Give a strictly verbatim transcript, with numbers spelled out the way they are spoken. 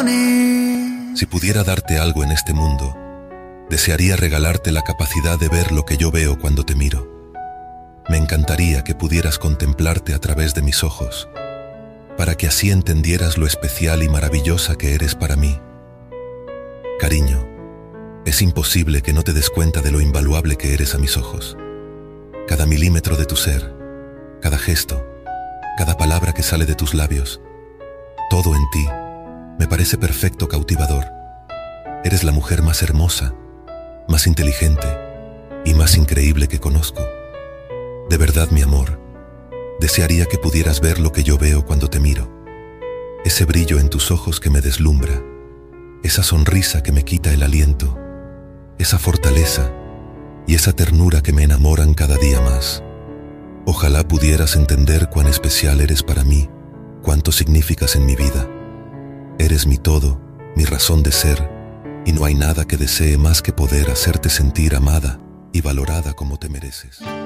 corazones. Si pudiera darte algo en este mundo, desearía regalarte la capacidad de ver lo que yo veo cuando te miro. Me encantaría que pudieras contemplarte a través de mis ojos, para que así entendieras lo especial y maravillosa que eres para mí. Cariño, es imposible que no te des cuenta de lo invaluable que eres a mis ojos. Cada milímetro de tu ser, cada gesto, cada palabra que sale de tus labios, todo en ti me parece perfecto, cautivador. Eres la mujer más hermosa, más inteligente y más increíble que conozco. De verdad, mi amor, desearía que pudieras ver lo que yo veo cuando te miro. Ese brillo en tus ojos que me deslumbra, esa sonrisa que me quita el aliento, esa fortaleza y esa ternura que me enamoran cada día más. Ojalá pudieras entender cuán especial eres para mí, cuánto significas en mi vida. Eres mi todo, mi razón de ser, y no hay nada que desee más que poder hacerte sentir amada y valorada como te mereces.